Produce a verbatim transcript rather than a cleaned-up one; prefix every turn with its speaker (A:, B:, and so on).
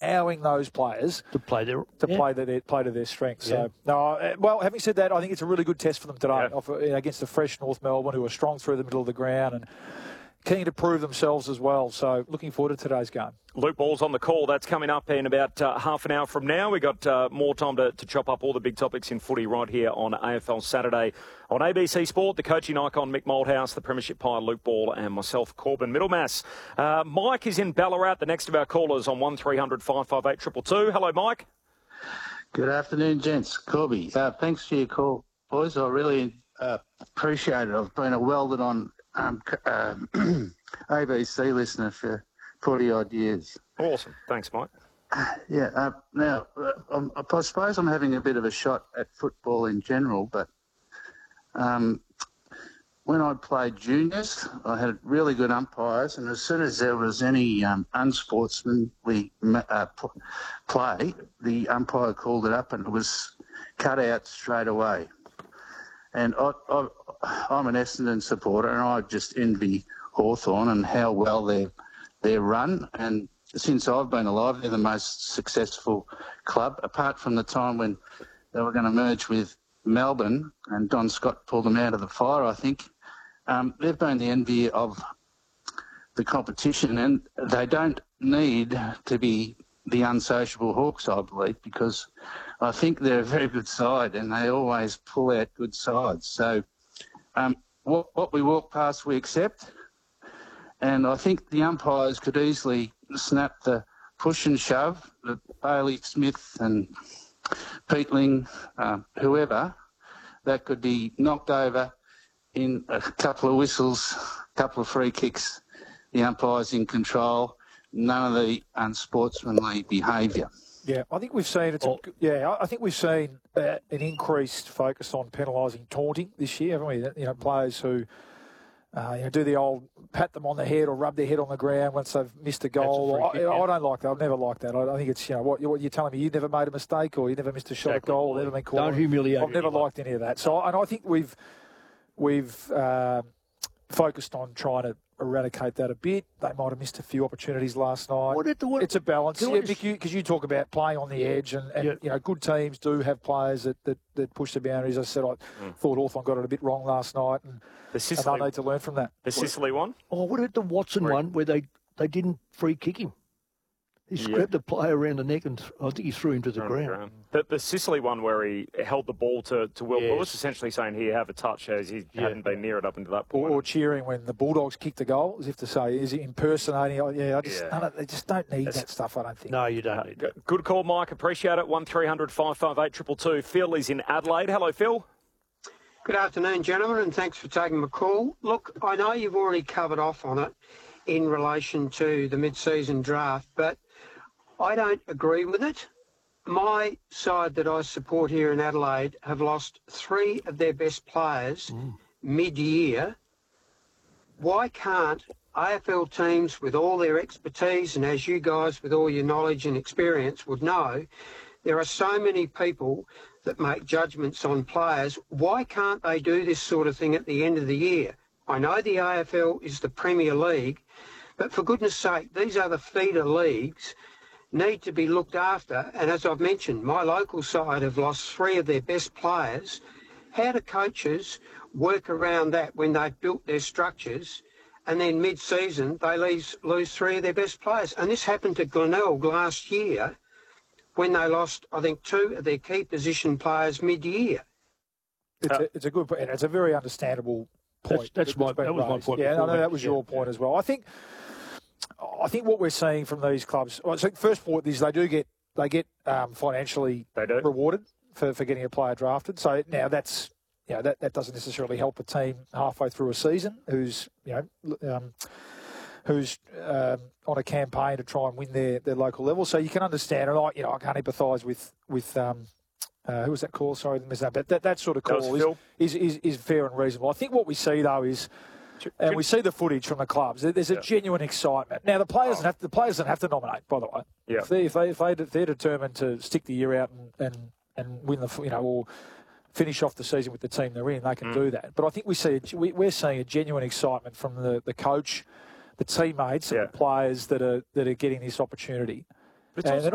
A: allowing those players
B: to play their
A: to
B: yeah.
A: play to their play to their strengths.
B: Yeah.
A: So, no, well, having said that, I think it's a really good test for them today
C: Yeah.
A: off, you know, against the fresh North Melbourne, who are strong through the middle of the ground and keen to prove themselves as well. So, looking forward to today's game.
C: Luke Ball's on the call. That's coming up in about uh, half an hour from now. We've got uh, more time to, to chop up all the big topics in footy right here on A F L Saturday on A B C Sport. The coaching icon, Mick Malthouse, the Premiership Pie, Luke Ball, and myself, Corbin Middlemass. Uh, Mike is in Ballarat, the next of our callers on one three hundred five five eight two two two. Hello, Mike.
D: Good afternoon, gents. Corby, uh, thanks for your call, boys. I really uh, appreciate it. I've been a welded on um, uh, A B C listener for forty odd years.
C: Awesome. Thanks, Mike.
D: Yeah. Uh, now, uh, I'm, I suppose I'm having a bit of a shot at football in general, but um, when I played juniors, I had really good umpires, and as soon as there was any um, unsportsmanly uh, play, the umpire called it up, and it was cut out straight away. And I, I, I'm an Essendon supporter, and I just envy Hawthorn and how well they're, they're run. And since I've been alive, they're the most successful club, apart from the time when they were going to merge with Melbourne and Don Scott pulled them out of the fire, I think. Um, they've been the envy of the competition, and they don't need to be the unsociable Hawks, I believe, because I think they're a very good side and they always pull out good sides. So um, what, what we walk past, we accept. And I think the umpires could easily snap the push and shove, the Bailey Smith and Peatling, uh, whoever, that could be knocked over in a couple of whistles, a couple of free kicks, the umpire's in control, none of the unsportsmanly behaviour.
A: Yeah, I think we've seen it's.
B: Oh.
A: A, yeah, I think we've seen uh, an increased focus on penalising taunting this year, haven't we? You know, players who uh, you know do the old pat them on the head or rub their head on the ground once they've missed a goal.
B: a free kick,
A: I,
B: yeah.
A: I don't like that. I've never liked that. I, I think it's you know what, what you're telling me. You never made a mistake or you never missed a shot
B: Exactly.
A: at goal. Or never been caught.
B: Don't humiliate
A: I've never
B: anyone.
A: liked any of that. So, and I think we've we've uh, focused on trying to eradicate that a bit. They might have missed a few opportunities last night.
B: What did the, what,
A: It's a balance.
B: Can
A: Yeah,
B: I just-
A: Mick, you, because you talk about playing on the edge, and, and
B: Yeah.
A: you know, good teams do have players that, that, that push the boundaries. As I said, I
C: Mm.
A: thought Hawthorn got it a bit wrong last night, and,
C: The
A: and
C: Sicily,
A: they need to learn from that.
C: the Sicily one?
B: Oh, what about the Watson
C: Where-
B: one where they, they didn't free kick him? He
C: Yeah.
B: grabbed the player around the neck and I think he threw him to the
C: On the
B: ground.
C: ground. The, the Sicily one where he held the ball to, to Will
B: Yes.
C: Lewis, essentially saying, here, have a touch, as he
B: Yeah.
C: hadn't been near it up until that
A: Or,
C: point.
A: or cheering when the Bulldogs kicked a goal, as if to say, is he impersonating? Oh, yeah, I just,
C: Yeah.
A: none of, they just don't need
C: That's-
A: that stuff, I don't think.
B: No, you don't
C: Uh,
B: need that.
C: Good call, Mike. Appreciate it. one three hundred five five eight two two two. Phil is in Adelaide. Hello, Phil.
E: Good afternoon, gentlemen, and thanks for taking my call. Look, I know you've already covered off on it in relation to the mid-season draft, but I don't agree with it. My side that I support here in Adelaide have lost three of their best players mid-year. Why can't A F L teams with all their expertise, and as you guys with all your knowledge and experience would know, there are so many people that make judgments on players. Why can't they do this sort of thing at the end of the year? I know the A F L is the Premier League, but for goodness sake, these other feeder leagues need to be looked after. And as I've mentioned, my local side have lost three of their best players. How do coaches work around that when they've built their structures and then mid-season they lose, lose three of their best players? And this happened to Glenelg last year when they lost, I think, two of their key position players mid-year.
A: It's,
C: Uh,
A: a, it's a good point, and it's a very understandable point.
B: That's- that's my-
A: been
B: that was my
A: raised.
B: point
A: Yeah,
B: before,
A: I know
B: mate.
A: that was
B: Yeah,
A: your point
B: yeah.
A: as well. I think, I think what we're seeing from these clubs. Well, so first point is they do get they get um, financially
C: They do.
A: rewarded for, for getting a player drafted. So now that's you know that, that doesn't necessarily help a team halfway through a season who's you know um, who's um, on a campaign to try and win their, their local level. So you can understand, and I you know I can't empathise with with. Um, Uh, who was that call? Sorry, missed that. But that, that sort of
C: That was
A: call
C: Phil.
A: is, is, is, is fair and reasonable. I think what we see, though, is, and we see the footage from the clubs, there- there's a
C: Yeah.
A: genuine excitement. Now, the players, don't have to, the players don't have to nominate, by the way.
C: Yeah.
A: If, they, if, they, if, they, if they're determined to stick the year out and, and, and win the, you know, or finish off the season with the team they're in, they can
C: Mm.
A: do that. But I think we see a, we, we're seeing a genuine excitement from the, the coach, the teammates,
C: Yeah.
A: and the players that are, that are getting this opportunity.
C: But it's
A: And
C: also-
A: they're